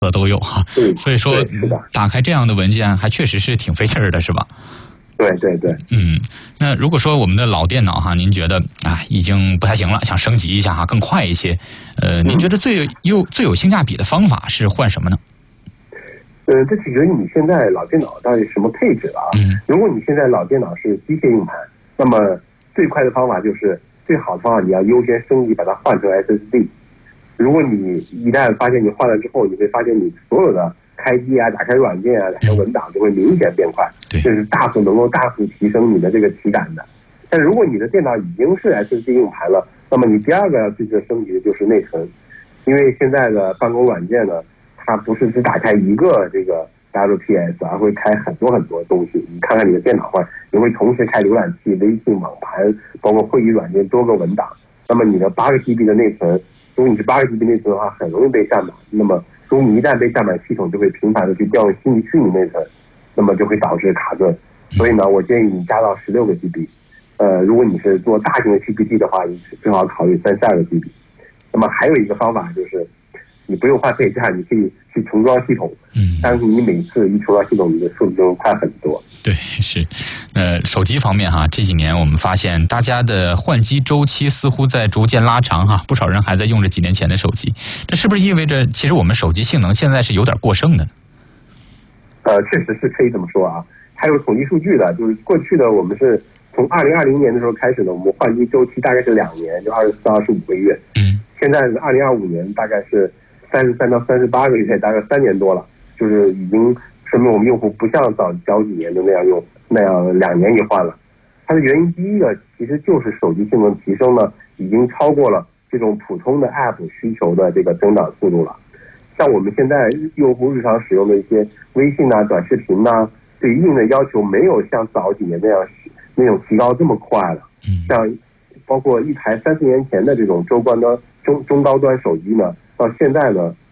都有哈。所以说打开这样的文件还确实是挺费劲儿的，是吧？ 对对对， 那如果说我们的老电脑哈，您觉得已经不太行了，想升级一下哈，更快一些，您觉得最有性价比的方法是换什么呢？ 这取决于你现在老电脑到底什么配置了啊。如果你现在老电脑是机械硬盘，那么最快的方法就是最好的方法，你要优先升级，把它换成 SSD。如果你一旦发现你换了之后，你会发现你所有的开机啊、打开软件啊、打开文档就会明显变快，这是能够大幅提升你的这个体感的。但如果你的电脑已经是 SSD 硬盘了，那么你第二个要最值升级的就是内存，因为现在的办公软件呢，它不是只打开一个这个 WPS， 而会开很多很多东西。你看看你的电脑上，你会同时开浏览器、微信、网盘，包括会议软件多个文档。那么你的8个GB 的内存，如果你是8个GB 内存的话，很容易被占满。那么如果你一旦被占满，系统就会频繁的去调用虚拟内存，那么就会导致卡顿。所以呢，我建议你加到16个 GB。如果你是做大型的 GPT 的话，你最好考虑32个 GB。那么还有一个方法就是，你不用换配件，你可以去重装系统。但是你每次一重装系统，你的速度就快很多。 对，是。手机方面哈，这几年我们发现大家的换机周期似乎在逐渐拉长哈，不少人还在用着几年前的手机，这是不是意味着其实我们手机性能现在是有点过剩的呢？ 确实是可以这么说啊。还有统计数据的，就是过去的我们是从2020年的时候开始的，我们换机周期大概是2年，就24、25个月。现在2025年大概是33到38个月，大概3年多了，就是已经说明我们用户不像早几年的那样用，那样2年一换了。它的原因第一个其实就是手机性能提升呢，已经超过了这种普通的 App 需求的这个增长速度了。像我们现在用户日常使用的一些微信啊、短视频啊，对硬的要求没有像早几年那种提高这么快了。像包括一台3、4年前的这种中高端手机呢，到现在呢